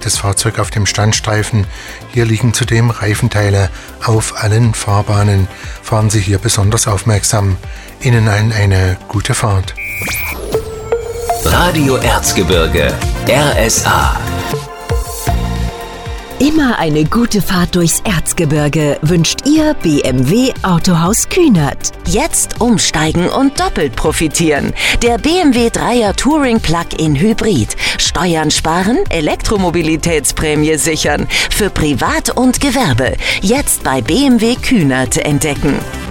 das Fahrzeug auf dem Standstreifen. Hier liegen zudem Reifenteile auf allen Fahrbahnen. Fahren Sie hier besonders aufmerksam. Ihnen allen eine gute Fahrt. Radio Erzgebirge, RSA. Immer eine gute Fahrt durchs Erzgebirge wünscht Ihr BMW Autohaus Kühnert. Jetzt umsteigen und doppelt profitieren. Der BMW 3er Touring Plug-in Hybrid. Steuern sparen, Elektromobilitätsprämie sichern. Für Privat und Gewerbe. Jetzt bei BMW Kühnert entdecken.